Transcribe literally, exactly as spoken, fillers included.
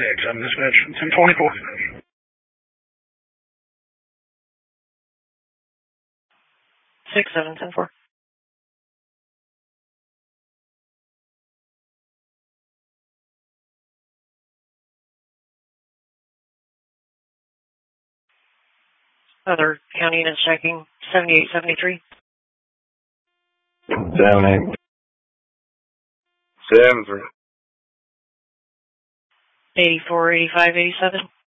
six, I'm dispatch ten twenty-four. Six seven ten four. Other county units checking seventy-eight seventy-three. Seven eight. Seven three. Eighty-four eighty-five eighty-seven.